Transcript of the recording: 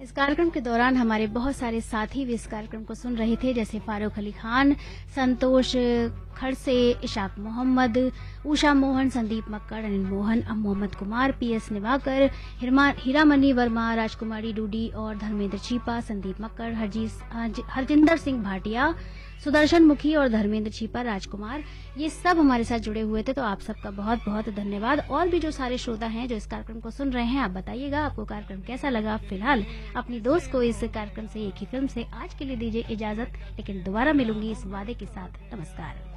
इस कार्यक्रम के दौरान हमारे बहुत सारे साथी भी इस कार्यक्रम को सुन रहे थे, जैसे फारूक अली खान, संतोष खड़से, इशाक मोहम्मद, उषा मोहन, संदीप मक्कड़, अनिल मोहन, मोहम्मद कुमार, पीएस निवाकर, हीरामणि वर्मा, राजकुमारी डूडी और धर्मेंद्र छीपा, संदीप मक्कड़, हरजिंदर सिंह भाटिया, सुदर्शन मुखी और धर्मेंद्र छीपा, राजकुमार, ये सब हमारे साथ जुड़े हुए थे। तो आप सबका बहुत बहुत धन्यवाद। और भी जो सारे श्रोता हैं जो इस कार्यक्रम को सुन रहे हैं, आप बताइएगा आपको कार्यक्रम कैसा लगा। फिलहाल अपनी दोस्त को इस कार्यक्रम से, एक ही फिल्म से आज के लिए दीजिए इजाजत, लेकिन दोबारा मिलूंगी इस वादे के साथ। नमस्कार।